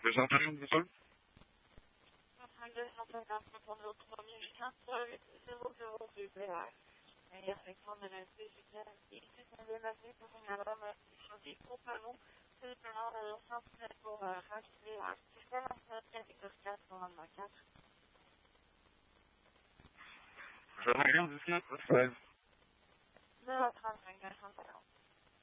J'ai entendu une seule. J'avais rien dit, 16. 9h35,